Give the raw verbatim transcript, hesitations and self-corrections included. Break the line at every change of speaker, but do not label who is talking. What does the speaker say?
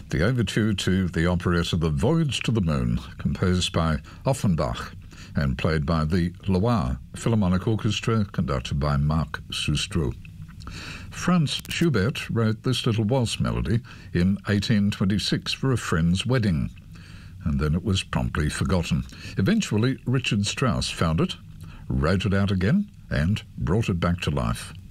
the overture to the operetta The Voyage to the Moon, composed by Offenbach and played by the Loire Philharmonic Orchestra, conducted by Marc Sustro. Franz Schubert wrote this little waltz melody in eighteen twenty-six for a friend's wedding, and then it was promptly forgotten. Eventually, Richard Strauss found it, wrote it out again, and brought it back to life.